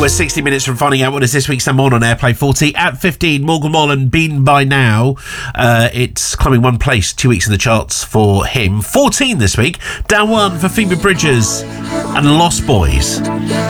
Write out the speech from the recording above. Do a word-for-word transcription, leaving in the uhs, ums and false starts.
We're sixty minutes from finding out what is this week's number one on Airplay forty. At fifteen, Morgan Wallen, Been By Now. Uh, it's climbing one place, two weeks in the charts for him. fourteen this week, down one for Phoebe Bridgers and Lost Boys.